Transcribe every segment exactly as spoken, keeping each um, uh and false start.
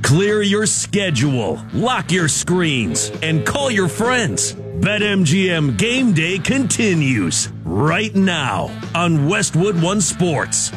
Clear your schedule, lock your screens, and call your friends. BetMGM Game Day continues right now on Westwood One Sports.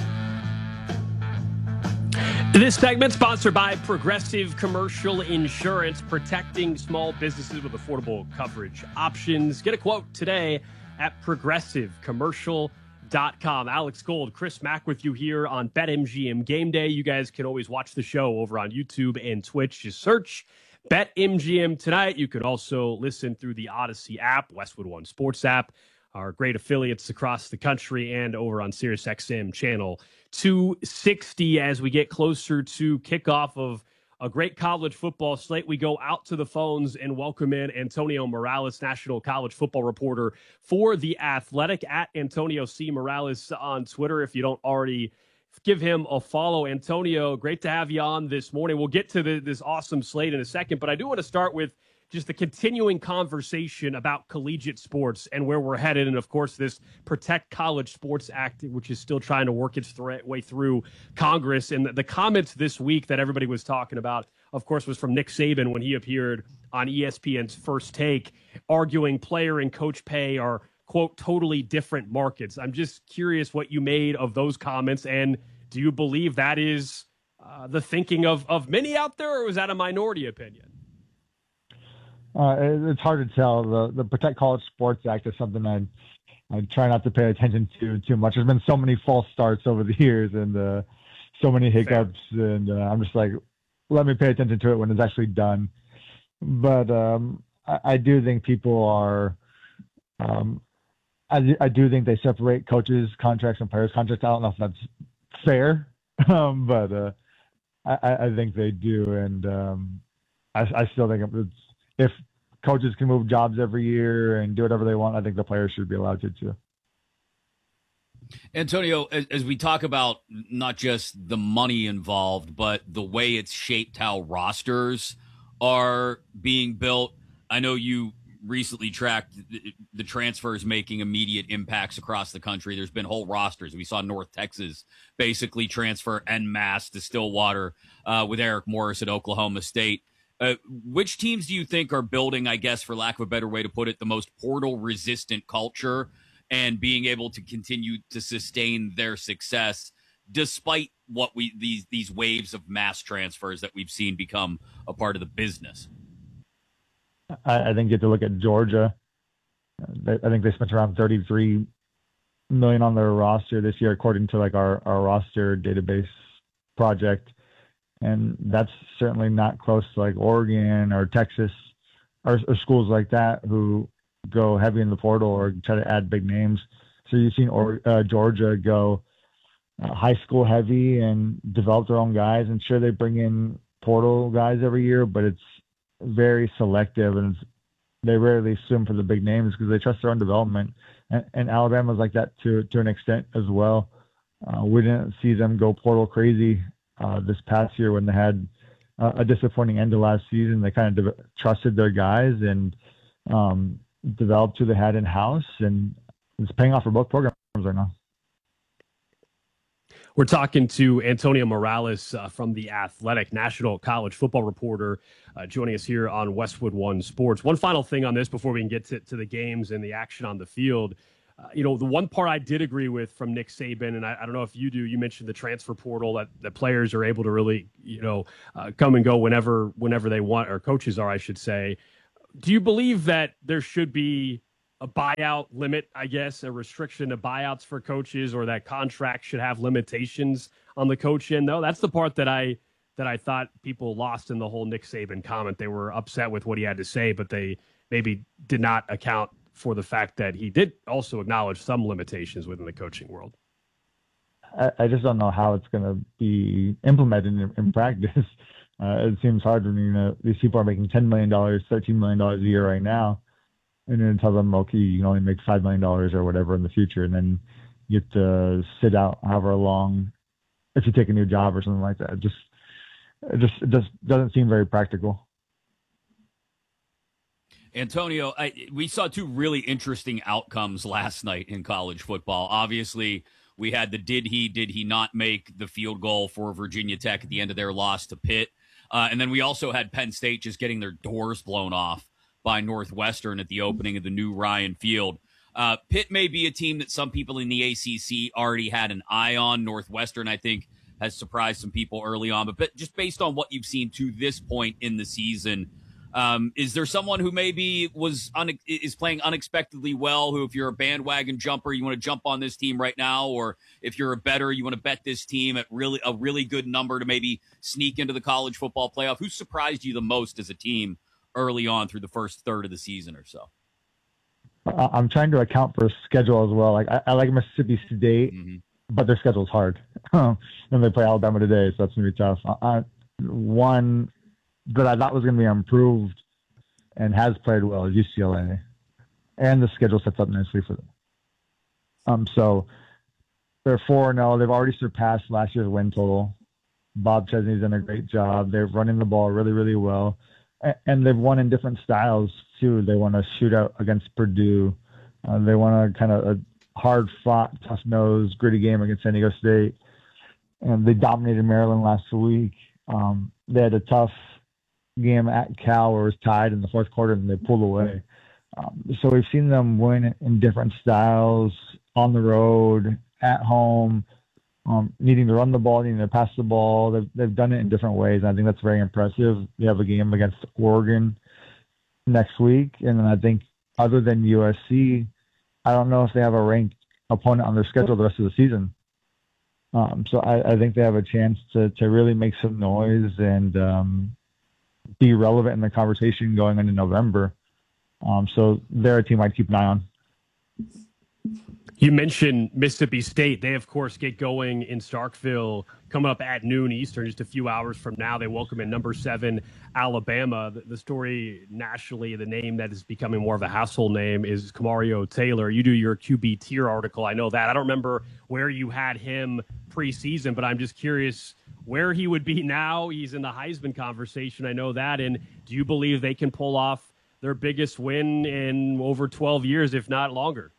This segment sponsored by Progressive Commercial Insurance, protecting small businesses with affordable coverage options. Get a quote today at progressive commercial dot com. Alex Gold, Chris Mack with you here on BetMGM Game Day. You guys can always watch the show over on YouTube and Twitch. Just search BetMGM tonight. You can also listen through the Odyssey app, Westwood One Sports app, our great affiliates across the country, and over on SiriusXM channel two sixty. As we get closer to kickoff of a great college football slate, we go out to the phones and welcome in Antonio Morales, national college football reporter for The Athletic, at Antonio C. Morales on Twitter. If you don't already give him a follow. Antonio, great to have you on this morning. We'll get to the, this awesome slate in a second, but I do want to start with just the continuing conversation about collegiate sports and where we're headed. And, of course, this Protect College Sports Act, which is still trying to work its th- way through Congress. And the, the comments this week that everybody was talking about, of course, was from Nick Saban when he appeared on E S P N's First Take, arguing player and coach pay are, quote, totally different markets. I'm just curious what you made of those comments. And do you believe that is uh, the thinking of, of many out there, or was that a minority opinion? Uh, it, it's hard to tell. The the Protect College Sports Act is something I I try not to pay attention to too much. There's been so many false starts over the years and uh, so many hiccups, Fair. and uh, I'm just like, let me pay attention to it when it's actually done. But um, I, I do think people are, um, I, I do think they separate coaches' contracts and players' contracts. I don't know if that's fair, um, but uh, I, I think they do, and um, I, I still think it's. If coaches can move jobs every year and do whatever they want, I think the players should be allowed to too. Antonio, as, as we talk about not just the money involved, but the way it's shaped how rosters are being built, I know you recently tracked the, the transfers making immediate impacts across the country. There's been whole rosters. We saw North Texas basically transfer en masse to Stillwater uh, with Eric Morris at Oklahoma State. Uh, which teams do you think are building, I guess, for lack of a better way to put it, the most portal-resistant culture and being able to continue to sustain their success despite what we these these waves of mass transfers that we've seen become a part of the business? I, I think you have to look at Georgia. I think they spent around thirty-three million dollars on their roster this year, according to like our, our roster database project. And that's certainly not close to like Oregon or Texas or, or schools like that who go heavy in the portal or try to add big names. So you've seen or, uh, Georgia go uh, high school heavy and develop their own guys. And sure, they bring in portal guys every year, but it's very selective, and it's, they rarely swim for the big names because they trust their own development. And, and Alabama's like that to to an extent as well. Uh, we didn't see them go portal crazy Uh, this past year when they had uh, a disappointing end to last season. They kind of de- trusted their guys and um, developed who they had in-house, and it's paying off for both programs right now. We're talking to Antonio Morales uh, from The Athletic, national college football reporter, uh, joining us here on Westwood One Sports. One final thing on this before we can get to, to the games and the action on the field. Uh, you know, the one part I did agree with from Nick Saban, and I, I don't know if you do, you mentioned the transfer portal, that the players are able to really, you know, uh, come and go whenever whenever they want, or coaches are, I should say. Do you believe that there should be a buyout limit, I guess, a restriction to buyouts for coaches, or that contracts should have limitations on the coach end? No, that's the part that I that I thought people lost in the whole Nick Saban comment. They were upset with what he had to say, but they maybe did not account for the fact that he did also acknowledge some limitations within the coaching world. I, I just don't know how it's going to be implemented in, in practice. Uh, it seems hard when, you know, these people are making ten million dollars, thirteen million dollars a year right now, and then tell them, okay, you can only make five million dollars or whatever in the future, and then you have to sit out however long if you take a new job or something like that. It just, it just, it just doesn't seem very practical. Antonio, I, we saw two really interesting outcomes last night in college football. Obviously, we had the did he, did he not make the field goal for Virginia Tech at the end of their loss to Pitt. Uh, and then we also had Penn State just getting their doors blown off by Northwestern at the opening of the new Ryan Field. Uh, Pitt may be a team that some people in the A C C already had an eye on. Northwestern, I think, has surprised some people early on. But, but just based on what you've seen to this point in the season, um, is there someone who maybe was un- is playing unexpectedly well, who if you're a bandwagon jumper, you want to jump on this team right now? Or if you're a bettor, you want to bet this team at really a really good number to maybe sneak into the college football playoff? Who surprised you the most as a team early on through the first third of the season or so? I'm trying to account for schedule as well. Like I, I like Mississippi State, mm-hmm. but their schedule's hard. And they play Alabama today, so that's gonna be tough. I, one that I thought was gonna be improved and has played well is U C L A, and the schedule sets up nicely for them. Um, so they're four and zero. They've already surpassed last year's win total. Bob Chesney's done a great job. They're running the ball really, really well. And they've won in different styles, too. They won a shootout against Purdue. Uh, they won a kind of a hard-fought, tough-nosed, gritty game against San Diego State. And they dominated Maryland last week. Um, they had a tough game at Cal where it was tied in the fourth quarter, and they pulled away. Um, so we've seen them win in different styles, on the road, at home, Um, needing to run the ball, needing to pass the ball. They've, they've done it in different ways. And I think that's very impressive. They have a game against Oregon next week. And then I think other than U S C, I don't know if they have a ranked opponent on their schedule the rest of the season. Um, so I, I think they have a chance to, to really make some noise and um, be relevant in the conversation going into November. Um, so they're a team I'd keep an eye on. You mentioned Mississippi State. They, of course, get going in Starkville coming up at noon Eastern, just a few hours from now. They welcome in number seven, Alabama. The, the story nationally, the name that is becoming more of a household name is Kamario Taylor. You do your Q B tier article. I know that. I don't remember where you had him preseason, but I'm just curious where he would be now. He's in the Heisman conversation. I know that. And do you believe they can pull off their biggest win in over twelve years, if not longer?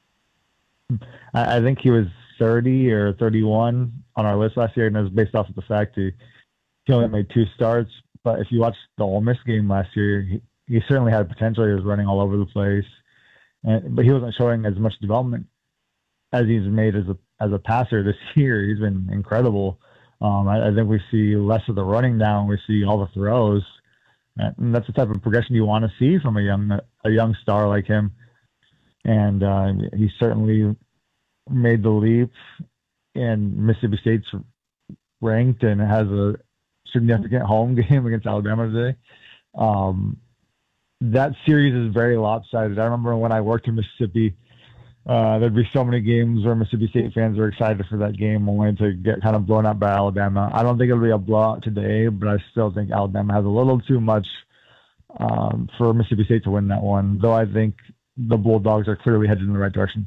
I think he was thirty or thirty-one on our list last year, and it was based off of the fact he, he only made two starts. But if you watched the Ole Miss game last year, he, he certainly had potential. He was running all over the place, and, but he wasn't showing as much development as he's made as a as a passer this year. He's been incredible. Um, I, I think we see less of the running now, and we see all the throws, and that's the type of progression you want to see from a young a young star like him. And uh, he certainly made the leap, and Mississippi State's ranked and has a significant home game against Alabama today. Um, that series is very lopsided. I remember when I worked in Mississippi, uh, there'd be so many games where Mississippi State fans were excited for that game only to get kind of blown out by Alabama. I don't think it'll be a blowout today, but I still think Alabama has a little too much um, for Mississippi State to win that one, though I think the Bulldogs are clearly headed in the right direction.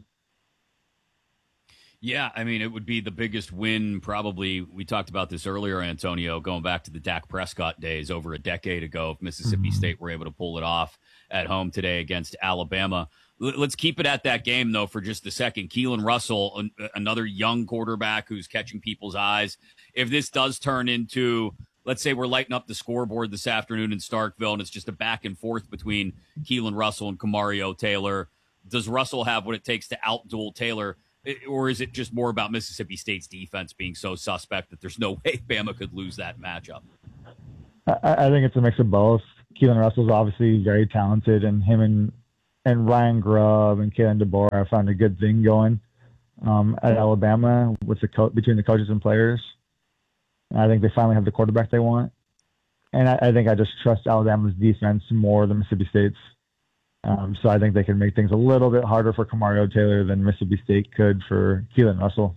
Yeah, I mean, it would be the biggest win probably. We talked about this earlier, Antonio, going back to the Dak Prescott days over a decade ago, if Mississippi mm-hmm. State were able to pull it off at home today against Alabama. L- let's keep it at that game, though, for just a second. Keelan Russell, an- another young quarterback who's catching people's eyes. If this does turn into, let's say we're lighting up the scoreboard this afternoon in Starkville, and it's just a back and forth between Keelan Russell and Kamario Taylor, does Russell have what it takes to outduel Taylor? Or is it just more about Mississippi State's defense being so suspect that there's no way Bama could lose that matchup? I, I think it's a mix of both. Keelan Russell's obviously very talented, and him and, and Ryan Grubb and Kalen DeBoer have found a good thing going um, at Alabama with the co- between the coaches and players. And I think they finally have the quarterback they want. And I, I think I just trust Alabama's defense more than Mississippi State's. Um, so I think they can make things a little bit harder for Kamario Taylor than Mississippi State could for Keelan Russell.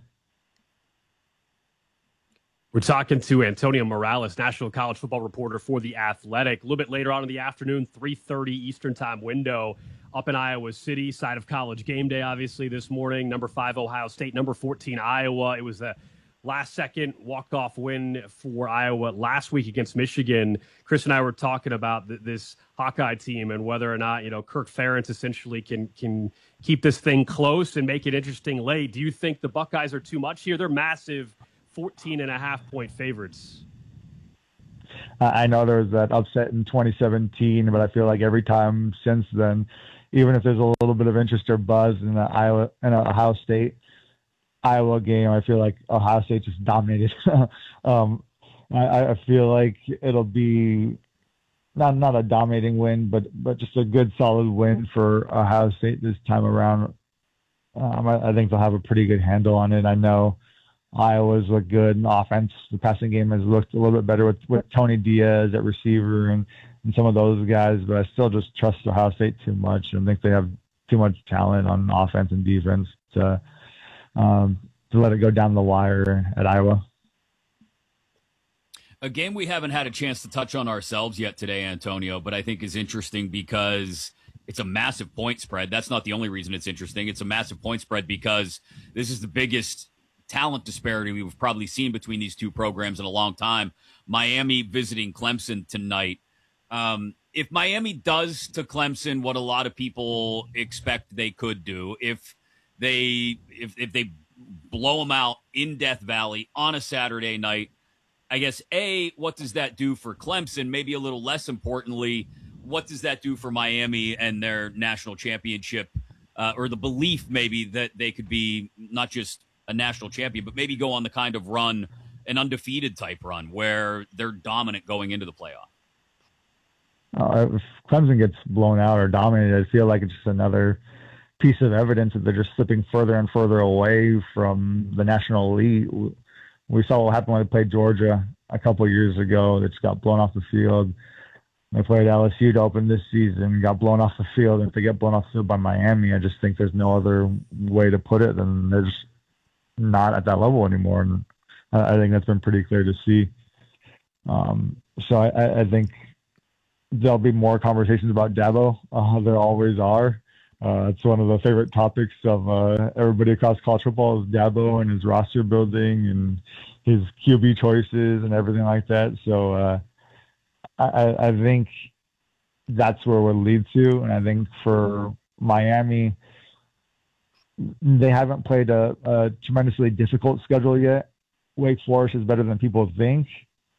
We're talking to Antonio Morales, national college football reporter for The Athletic. A little bit later on in the afternoon, three thirty Eastern time window, up in Iowa City, side of College Game Day, obviously, this morning. Number five, Ohio State. Number fourteen, Iowa. It was the last-second walk-off win for Iowa last week against Michigan. Chris and I were talking about th- this Hawkeye team and whether or not, you know, Kirk Ferentz essentially can can keep this thing close and make it interesting late. Do you think the Buckeyes are too much here? They're massive fourteen and a half point favorites. I know there was that upset in twenty seventeen, but I feel like every time since then, even if there's a little bit of interest or buzz in the Iowa in a Ohio State Iowa game, I feel like Ohio State just dominated. um, I, I feel like it'll be not not a dominating win, but but just a good solid win for Ohio State this time around. Um, I, I think they'll have a pretty good handle on it. I know Iowa's looked good in offense. The passing game has looked a little bit better with, with Tony Diaz at receiver and, and some of those guys, but I still just trust Ohio State too much. I think they have too much talent on offense and defense to um, to let it go down the wire at Iowa. A game we haven't had a chance to touch on ourselves yet today, Antonio, but I think is interesting because it's a massive point spread. That's not the only reason it's interesting. It's a massive point spread because this is the biggest talent disparity we've probably seen between these two programs in a long time. Miami visiting Clemson tonight. Um, if Miami does to Clemson what a lot of people expect they could do, if they if if they blow them out in Death Valley on a Saturday night, I guess, A, what does that do for Clemson? Maybe a little less importantly, what does that do for Miami and their national championship, uh, or the belief maybe that they could be not just a national champion, but maybe go on the kind of run, an undefeated type run where they're dominant going into the playoff? Uh, if Clemson gets blown out or dominated, I feel like it's just another piece of evidence that they're just slipping further and further away from the national elite. We saw what happened when they played Georgia a couple of years ago. They just got blown off the field. They played L S U to open this season, got blown off the field. And if they get blown off the field by Miami, I just think there's no other way to put it than they're just not at that level anymore. And I think that's been pretty clear to see. Um, so I, I think there'll be more conversations about Dabo. Uh, there always are. Uh, it's one of the favorite topics of uh, everybody across college football is Dabo and his roster building and his Q B choices and everything like that. So uh, I, I think that's where we'll lead to. And I think for Miami, they haven't played a, a tremendously difficult schedule yet. Wake Forest is better than people think.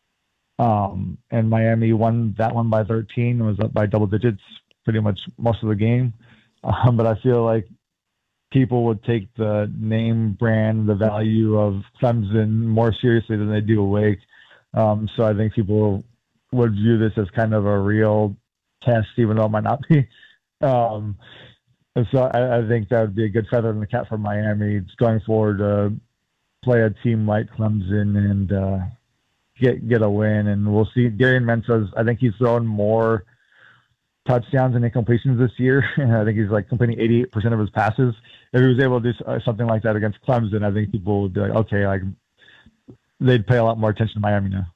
Um, and Miami won that one by thirteen, was up by double digits pretty much most of the game. Um, but I feel like people would take the name brand, the value of Clemson more seriously than they do Wake. Um, so I think people would view this as kind of a real test, even though it might not be. Um, and so I, I think that would be a good feather in the cap for Miami going forward to play a team like Clemson and uh, get get a win. And we'll see. Darian Mensah's, I think he's thrown more touchdowns and incompletions this year. I think he's like completing eighty-eight percent of his passes. If he was able to do something like that against Clemson, I think people would be like, okay, like they'd pay a lot more attention to Miami now.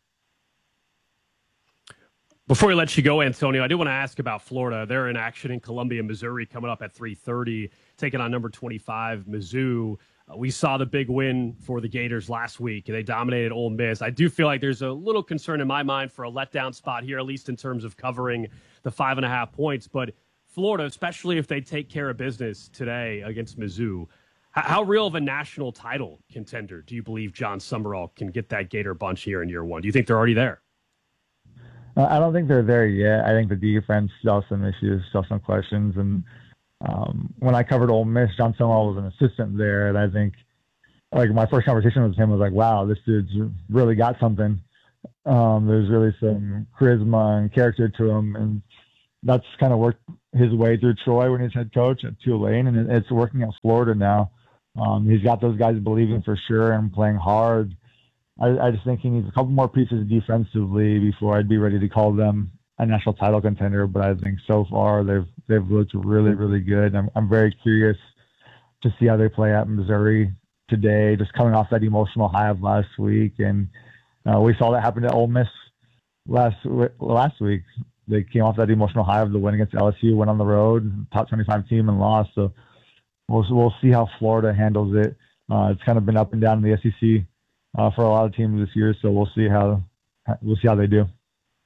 Before we let you go, Antonio, I do want to ask about Florida. They're in action in Columbia, Missouri, coming up at three thirty, taking on number twenty-five, Mizzou. Uh, we saw the big win for the Gators last week. They dominated Ole Miss. I do feel like there's a little concern in my mind for a letdown spot here, at least in terms of covering the five and a half points. But Florida, especially if they take care of business today against Mizzou, how, how real of a national title contender do you believe John Summerall can get that Gator bunch here in year one? Do you think they're already there? Uh, I don't think they're there yet. I think the defense still has some issues, still some questions. And um, when I covered Ole Miss, John Summerall was an assistant there. And I think, like, my first conversation with him was like, wow, this dude's really got something. Um, there's really some charisma and character to him. And that's kind of worked his way through Troy when he's head coach at Tulane. And it's working at Florida now. Um, he's got those guys believing for sure and playing hard. I, I just think he needs a couple more pieces defensively before I'd be ready to call them a national title contender. But I think so far they've they've looked really, really good. I'm I'm very curious to see how they play at Missouri today, just coming off that emotional high of last week. And uh, we saw that happen to Ole Miss last last week. They came off that emotional high of the win against L S U, went on the road, top twenty-five team, and lost. So we'll we'll see how Florida handles it. Uh, it's kind of been up and down in the S E C. Uh, for a lot of teams this year, so we'll see how we'll see how they do.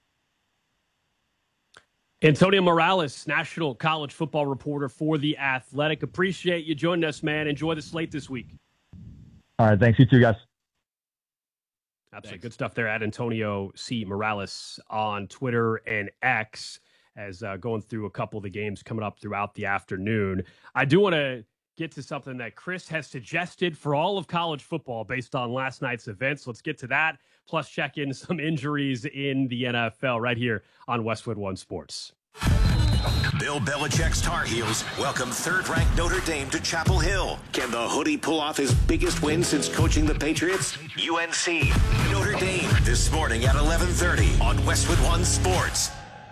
Antonio Morales, national college football reporter for The Athletic. Appreciate you joining us, man. Enjoy the slate this week. All right, thanks. You too, guys. Absolutely. Thanks. Good stuff there at Antonio C. Morales on Twitter and X, as uh, going through a couple of the games coming up throughout the afternoon. I do want to get to something that Chris has suggested for all of college football based on last night's events. Let's get to that, plus check in some injuries in the N F L right here on Westwood One Sports. Bill Belichick's Tar Heels welcome third-ranked Notre Dame to Chapel Hill. Can the Hoodie pull off his biggest win since coaching the Patriots? U N C, Notre Dame, this morning at eleven thirty on Westwood One Sports.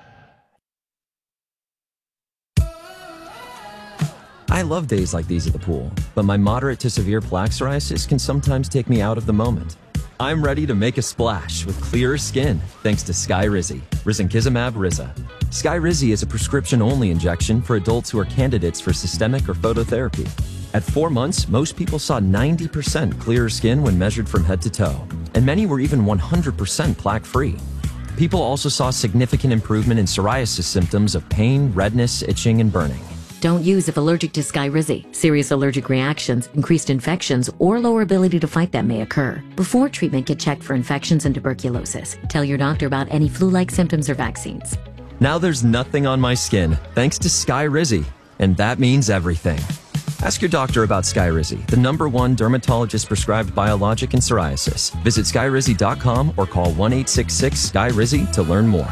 I love days like these at the pool, but my moderate to severe plaque psoriasis can sometimes take me out of the moment. I'm ready to make a splash with clearer skin thanks to Skyrizi, Risankizumab Riza. Skyrizi is a prescription-only injection for adults who are candidates for systemic or phototherapy. At four months, most people saw ninety percent clearer skin when measured from head to toe, and many were even one hundred percent plaque-free. People also saw significant improvement in psoriasis symptoms of pain, redness, itching, and burning. Don't use if allergic to Skyrizi. Serious allergic reactions, increased infections, or lower ability to fight them may occur. Before treatment, get checked for infections and tuberculosis. Tell your doctor about any flu-like symptoms or vaccines. Now there's nothing on my skin thanks to Skyrizi, and that means everything. Ask your doctor about Skyrizi, the number one dermatologist-prescribed biologic in psoriasis. Visit skyrizi dot com or call one eight six six S K Y R I Z I to learn more.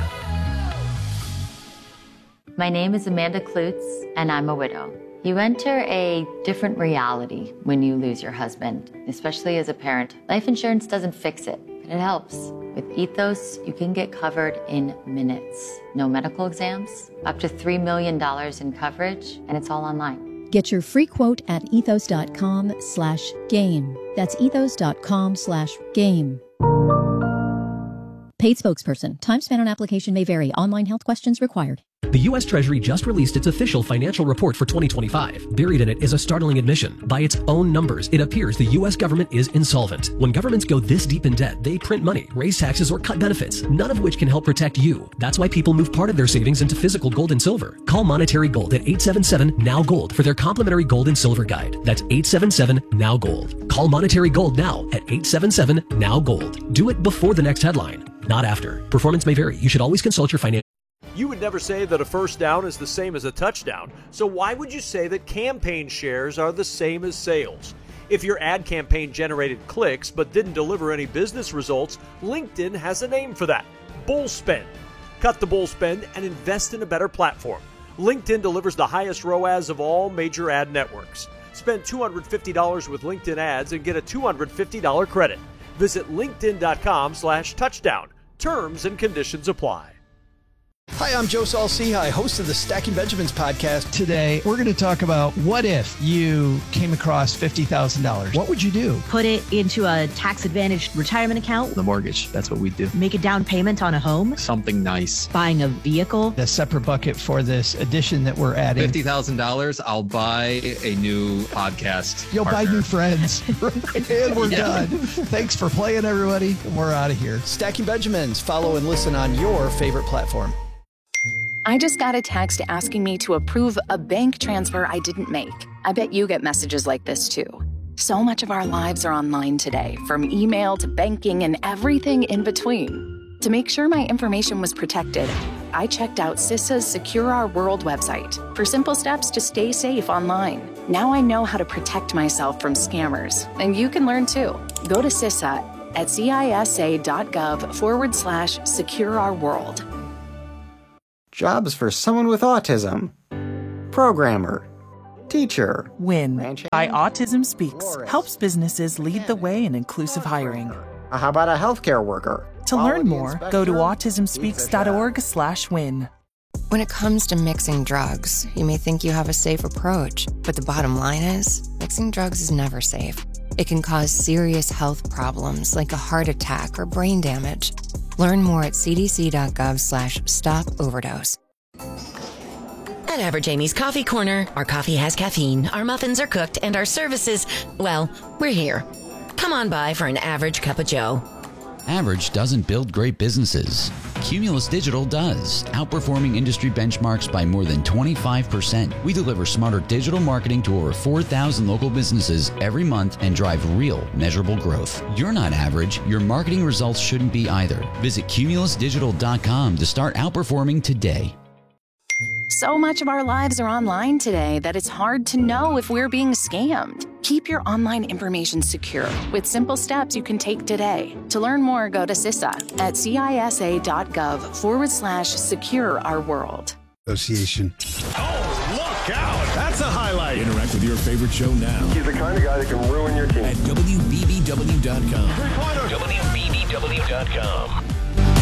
My name is Amanda Klutz, and I'm a widow. You enter a different reality when you lose your husband, especially as a parent. Life insurance doesn't fix it, but it helps. With Ethos, you can get covered in minutes. No medical exams, up to three million dollars in coverage, and it's all online. Get your free quote at ethos.com slash game. That's ethos.com slash game. Paid spokesperson. Time spent on application may vary. Online health questions required. The U S Treasury just released its official financial report for twenty twenty-five. Buried in it is a startling admission. By its own numbers, it appears the U S government is insolvent. When governments go this deep in debt, they print money, raise taxes, or cut benefits, none of which can help protect you. That's why people move part of their savings into physical gold and silver. Call Monetary Gold at eight seven seven, N O W, GOLD for their complimentary gold and silver guide. That's eight seven seven, N O W, GOLD. Call Monetary Gold now at eight seven seven, N O W, GOLD. Do it before the next headline, not after. Performance may vary. You should always consult your financial. You would never say that a first down is the same as a touchdown, so why would you say that campaign shares are the same as sales? If your ad campaign generated clicks but didn't deliver any business results, LinkedIn has a name for that: bull spend. Cut the bull spend and invest in a better platform. LinkedIn delivers the highest R O A S of all major ad networks. Spend two hundred fifty dollars with LinkedIn ads and get a two hundred fifty dollars credit. Visit linkedin.com slash touchdown. Terms and conditions apply. Hi, I'm Joe Saul-Sehy, host of the Stacking Benjamins podcast. Today, we're going to talk about what if you came across fifty thousand dollars. What would you do? Put it into a tax-advantaged retirement account. The mortgage, that's what we do. Make a down payment on a home. Something nice. Buying a vehicle. A separate bucket for this addition that we're adding. fifty thousand dollars, I'll buy a new podcast You'll partner. buy new friends. And we're yeah. done. Thanks for playing, everybody. We're out of here. Stacking Benjamins. Follow and listen on your favorite platform. I just got a text asking me to approve a bank transfer I didn't make. I bet you get messages like this too. So much of our lives are online today, from email to banking and everything in between. To make sure my information was protected, I checked out CISA's Secure Our World website for simple steps to stay safe online. Now I know how to protect myself from scammers, and you can learn too. Go to CISA at cisa.gov forward slash secure our world. Jobs for someone with autism. Programmer. Teacher. WIN by Autism Speaks helps businesses lead the way in inclusive hiring. How about a healthcare worker? To learn more, go to autism speaks dot org slash win. When it comes to mixing drugs, you may think you have a safe approach, but the bottom line is, mixing drugs is never safe. It can cause serious health problems like a heart attack or brain damage. Learn more at cdc.gov slash stop overdose. At Average Amy's Coffee Corner, our coffee has caffeine, our muffins are cooked, and our services, well, we're here. Come on by for an average cup of joe. Average doesn't build great businesses. Cumulus Digital does, outperforming industry benchmarks by more than twenty-five percent. We deliver smarter digital marketing to over four thousand local businesses every month and drive real, measurable growth. You're not average. Your marketing results shouldn't be either. Visit cumulus digital dot com to start outperforming today. So much of our lives are online today that it's hard to know if we're being scammed. Keep your online information secure with simple steps you can take today. To learn more, go to C I S A at cisa.gov forward slash secure our world. Association. Oh, look out! That's a highlight. Interact with your favorite show now. He's the kind of guy that can ruin your team. At W B B W dot com. W B B W dot com.